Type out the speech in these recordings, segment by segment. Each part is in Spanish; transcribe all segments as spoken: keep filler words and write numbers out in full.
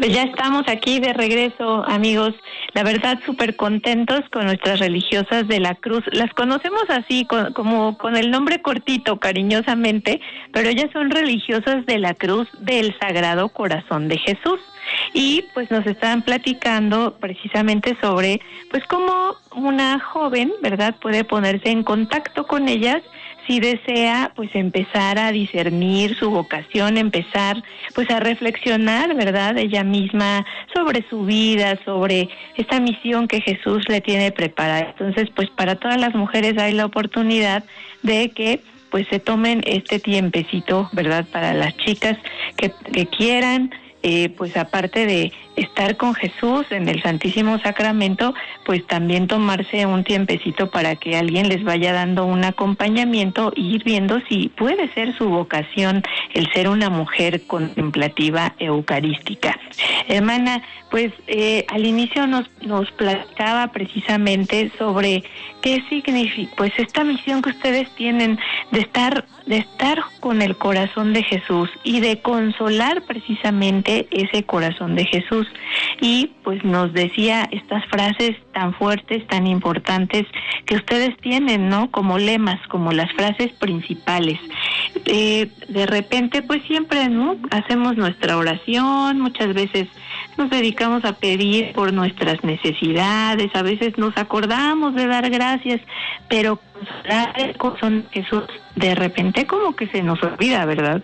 Pues ya estamos aquí de regreso, amigos. La verdad, súper contentos con nuestras religiosas de la Cruz. Las conocemos así, con, como con el nombre cortito, cariñosamente, pero ellas son religiosas de la Cruz del Sagrado Corazón de Jesús. Y pues nos estaban platicando precisamente sobre pues cómo una joven, ¿verdad?, puede ponerse en contacto con ellas si desea pues empezar a discernir su vocación, empezar pues a reflexionar, ¿verdad?, ella misma sobre su vida, sobre esta misión que Jesús le tiene preparada. Entonces, pues para todas las mujeres hay la oportunidad de que pues se tomen este tiempecito, ¿verdad?, para las chicas que, que quieran, eh, pues aparte de estar con Jesús en el Santísimo Sacramento, pues también tomarse un tiempecito para que alguien les vaya dando un acompañamiento y ir viendo si puede ser su vocación el ser una mujer contemplativa eucarística. Hermana, pues eh, al inicio nos, nos platicaba precisamente sobre qué significa, pues esta misión que ustedes tienen de estar, de estar con el corazón de Jesús y de consolar precisamente ese corazón de Jesús. Y pues nos decía estas frases tan fuertes, tan importantes que ustedes tienen, ¿no?, como lemas, como las frases principales. Eh, de repente, pues siempre, ¿no?, hacemos nuestra oración, muchas veces nos dedicamos a pedir por nuestras necesidades, a veces nos acordamos de dar gracias, pero consolar el corazón de Jesús, de repente como que se nos olvida, ¿verdad?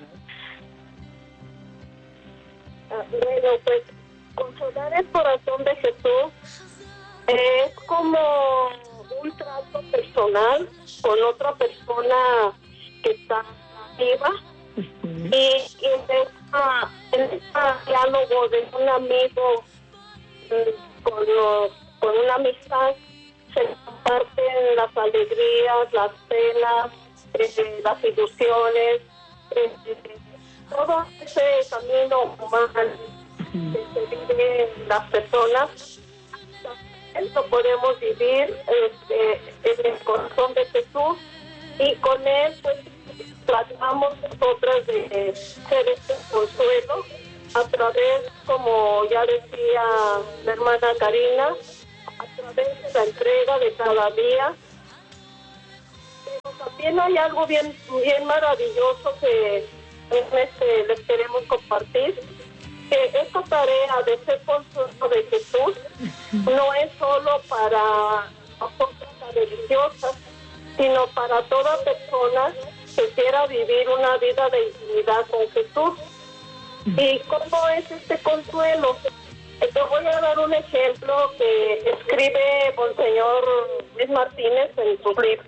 Ah, bueno, pues consolar el corazón de Jesús es como un trato personal con otra persona que está viva. Uh-huh. y, y en, esta, en este diálogo de un amigo con, los, con una amistad se comparten las alegrías, las penas, eh, las ilusiones, eh, todo ese camino humano que se vive en las personas. Lo podemos vivir este, en el corazón de Jesús, y con él pues tratamos nosotras de ser este consuelo a través, como ya decía la hermana Karina, a través de la entrega de cada día. Pero también hay algo bien, bien maravilloso que este, les queremos compartir, que esta tarea de ser consuelo de Jesús no es solo para nosotras las religiosas, sino para toda persona que quiera vivir una vida de intimidad con Jesús. ¿Y cómo es este consuelo? Te voy a dar un ejemplo que escribe Monseñor Luis Martínez en su libro.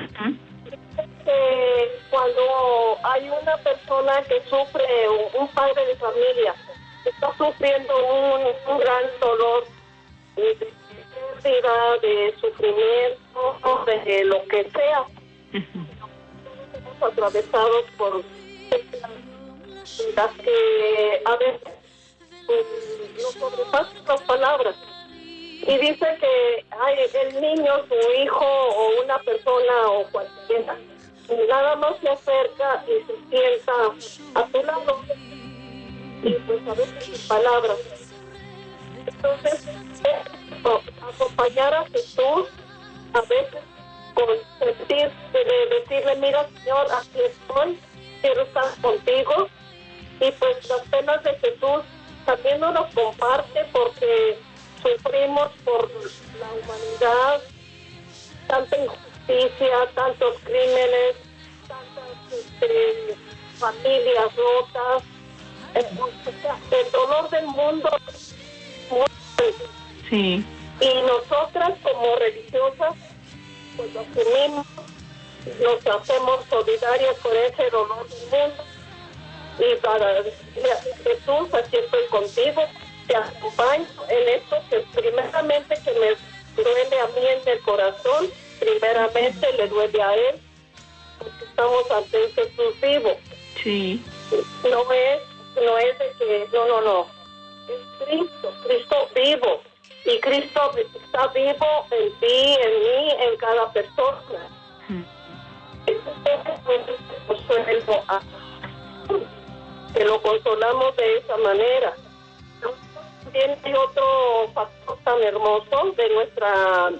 Que cuando hay una persona que sufre, un padre de familia, está sufriendo un, un gran dolor de pérdida, de sufrimiento, de lo que sea. Estamos atravesados por las que a veces pues, no sobrepasan las palabras. Y dice que ay, el niño, su hijo o una persona o cualquiera, nada más se acerca y se sienta a tu lado y pues a veces sin palabras. Entonces, acompañar a Jesús a veces con sentir, de decirle, mira Señor, aquí estoy, quiero estar contigo. Y pues las penas de Jesús también nos las comparte, porque sufrimos por la humanidad tanta injusticia, tantos crímenes, tantas este, familias rotas. Entonces, el dolor del mundo es muy grande. Sí. Y nosotras como religiosas pues lo asumimos, nos hacemos solidarias con ese dolor del mundo. Y para decirle a Jesús, aquí estoy contigo, te acompaño en esto que primeramente que me duele a mí en el corazón, primeramente le duele a él, porque estamos ante un Jesús vivo. Sí. No es, no es de que, no, no, no, es Cristo, Cristo vivo, y Cristo está vivo en ti, en mí, en cada persona. Mm. Que lo consolamos de esa manera. también hay otro factor tan hermoso de nuestra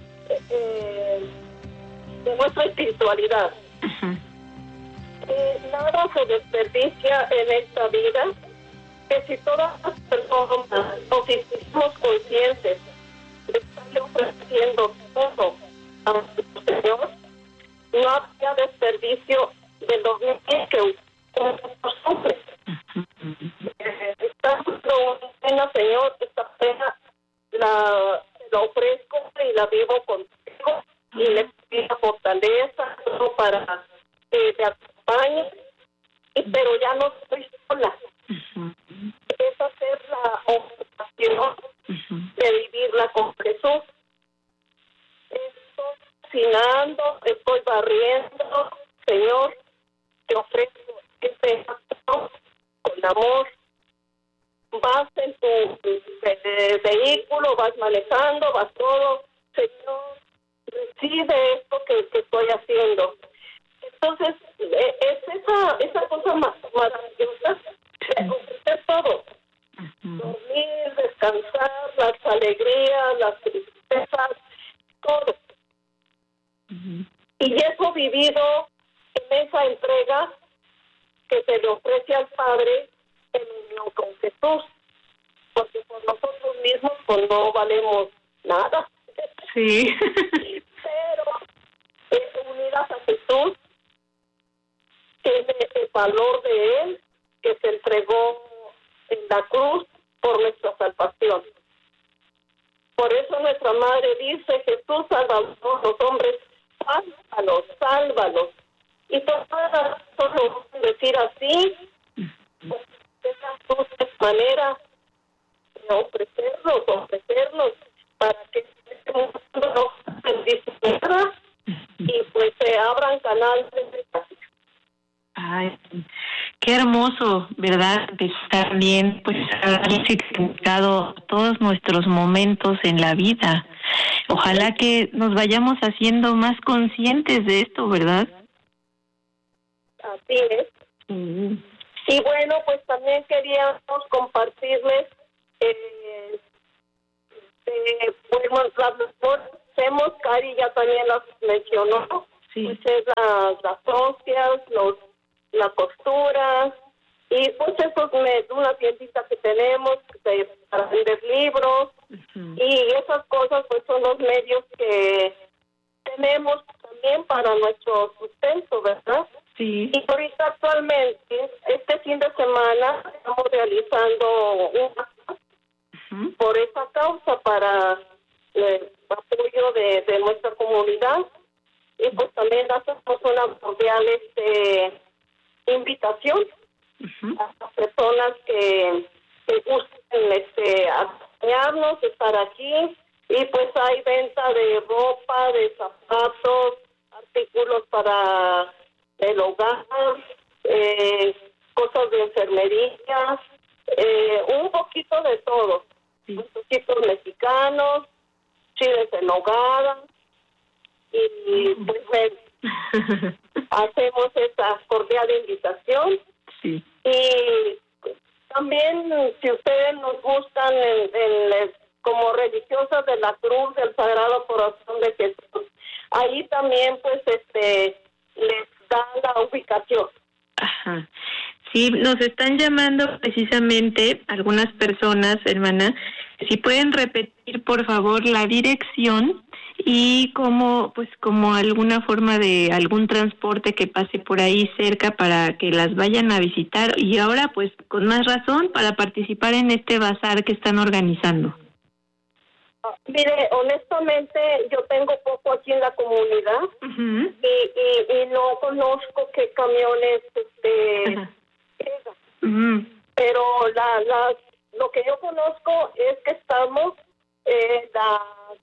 eh, de nuestra espiritualidad. Uh-huh. Eh, nada se desperdicia en esta vida, que si todas las personas nos hicimos conscientes de estarle ofreciendo todo a nuestro Señor, no había desperdicio de los bienes que nosotros hombres. Eh, está dando una pena, Señor, esta pena la, la ofrezco y la vivo contigo y le pido fortaleza para que te acompañe, pero ya no estoy sola. Uh-huh. Es hacer la ocupación uh-huh. de vivirla con Jesús. Estoy cocinando, estoy barriendo, Señor, te ofrezco este acto con amor. Vas en tu eh, vehículo, vas manejando, vas todo, Señor, recibe esto que, que estoy haciendo. Entonces, eh, es esa, esa cosa más maravillosa, ofrecer todo. Uh-huh. Dormir, descansar, las alegrías, las tristezas, todo. Uh-huh. Y eso vivido en esa entrega que se le ofrece al Padre en unión con Jesús, porque por nosotros mismos pues no valemos nada. Sí. Pero es unidas a Jesús, tiene el valor de Él, que se entregó en la cruz por nuestra salvación. Por eso nuestra Madre dice, Jesús, Salvador de los hombres, sálvalos, sálvalos. Y todas las personas lo van a decir así, pues, de esa manera de ofrecerlos, ofrecerlos, para que este mundo no se dispersa y pues se abran canales de paz. Ay, qué hermoso, ¿verdad? Estar bien, pues haber significado todos nuestros momentos en la vida. Ojalá que nos vayamos haciendo más conscientes de esto, ¿verdad? Así es. Mm. Y bueno, pues también queríamos compartirles, eh, eh, bueno, las mejores hacemos, Cari ya también las mencionó, Sí. pues es las, las hostias, los, la costura, y pues eso es una tiendita que tenemos de, para vender libros, Uh-huh. y esas cosas pues son los medios que tenemos también para nuestro sustento, ¿verdad? Sí. Y ahorita actualmente, este fin de semana, estamos realizando un Uh-huh. por esa causa para el apoyo de, de nuestra comunidad. Y pues también hacemos una cordial este, invitación Uh-huh. a las personas que, que gusten este, acompañarnos, estar aquí. Y pues hay venta de ropa, de zapatos, artículos para el hogar, eh, cosas de enfermería, eh, un poquito de todo. Sí. Un poquito mexicanos, chiles en nogada, y pues bueno, hacemos esa cordial invitación. Sí. Y también, si ustedes nos gustan en, en, en, como religiosas de la Cruz del Sagrado Corazón de Jesús, ahí también pues este les dan la ubicación. Ajá. Sí, nos están llamando precisamente algunas personas, hermana. Si pueden repetir, por favor, la dirección y como, pues, como alguna forma de algún transporte que pase por ahí cerca para que las vayan a visitar y ahora, pues, con más razón para participar en este bazar que están organizando. Uh, mire, honestamente, yo tengo poco aquí en la comunidad. Uh-huh. y, y, y no conozco qué camiones este Ajá. llegan. Uh-huh. Pero la, la, lo que yo conozco es que estamos eh, la,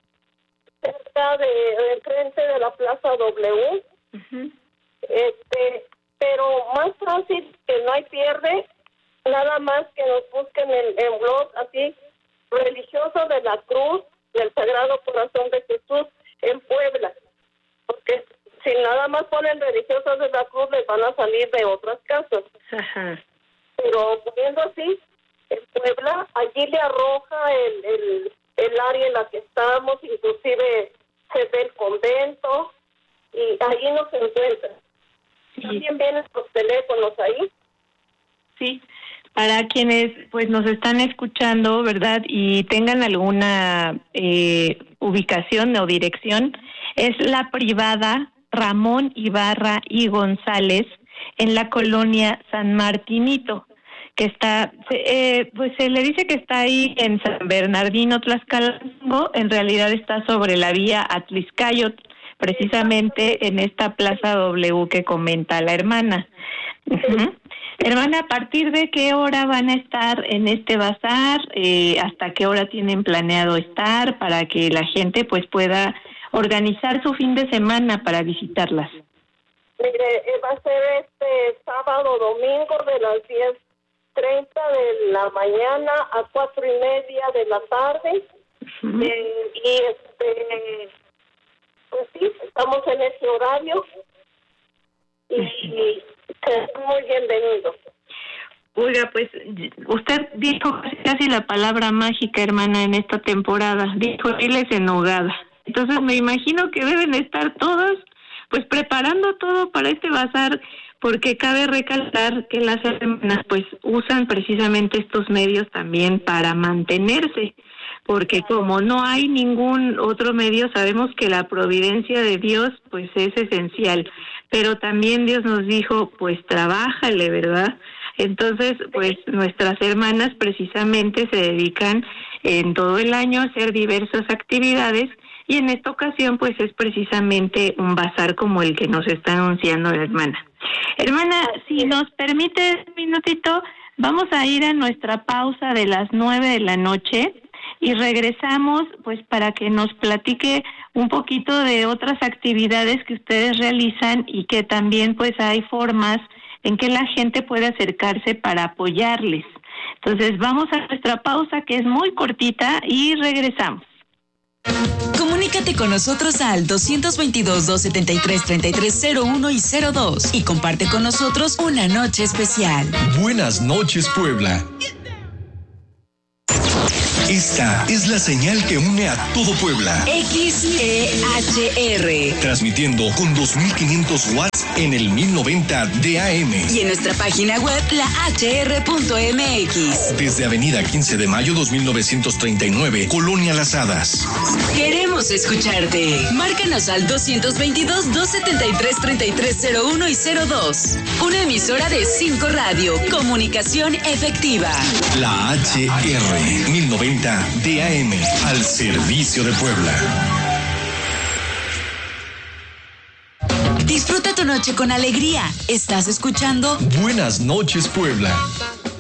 cerca de enfrente de la Plaza W. Uh-huh. Este, pero más fácil, que no hay pierde, nada más que nos busquen en, en blog así, Religiosos de la Cruz del Sagrado Corazón de Jesús en Puebla, porque si nada más ponen Religiosas de la Cruz les van a salir de otras casas. Ajá. Pero poniendo así, en Puebla Puebla, allí le arroja el, el, el área en la que estamos, inclusive se ve el convento y allí nos encuentran. Sí. También vienen los teléfonos ahí. Sí, para quienes pues nos están escuchando, ¿verdad? Y tengan alguna eh, ubicación o dirección, es la privada Ramón Ibarra y González en la colonia San Martinito, que está, eh, pues se le dice que está ahí en San Bernardino, Tlaxcalango, en realidad está sobre la vía Atliscayot, precisamente en esta Plaza W que comenta la hermana. Uh-huh. Hermana, ¿a partir de qué hora van a estar en este bazar? Eh, ¿Hasta qué hora tienen planeado estar para que la gente pues pueda organizar su fin de semana para visitarlas? Mire, va a ser este sábado, domingo de las diez treinta de la mañana a cuatro y media de la tarde. Uh-huh. eh, y este, pues sí, estamos en ese horario y, y es muy bienvenido. Oiga, pues usted dijo casi la palabra mágica, hermana, en esta temporada. Dijo miles en Nogada. Entonces me imagino que deben estar todos pues preparando todo para este bazar, porque cabe recalcar que las hermanas pues usan precisamente estos medios también para mantenerse, porque como no hay ningún otro medio, sabemos que la providencia de Dios pues es esencial, pero también Dios nos dijo pues trabájale, ¿verdad? Entonces pues nuestras hermanas precisamente se dedican en todo el año a hacer diversas actividades, y en esta ocasión pues es precisamente un bazar como el que nos está anunciando la hermana. Hermana, si nos permite un minutito, vamos a ir a nuestra pausa de las nueve de la noche y regresamos pues para que nos platique un poquito de otras actividades que ustedes realizan y que también pues hay formas en que la gente puede acercarse para apoyarles. Entonces vamos a nuestra pausa, que es muy cortita, y regresamos. Comunícate con nosotros al doscientos veintidós, doscientos setenta y tres, treinta y tres cero uno y cero dos y comparte con nosotros una noche especial. Buenas noches, Puebla. Esta es la señal que une a todo Puebla. X E H R. Transmitiendo con dos mil quinientos watts en el mil noventa D A M. Y en nuestra página web, la h r punto m x. Desde Avenida quince de mayo dos mil novecientos treinta y nueve, Colonia Las Hadas. Queremos escucharte. Márcanos al doscientos veintidós, doscientos setenta y tres, treinta y tres cero uno y cero dos. Una emisora de cinco Radio. Comunicación efectiva. La H R mil noventa D A M, al servicio de Puebla. Disfruta tu noche con alegría. Estás escuchando Buenas noches, Puebla.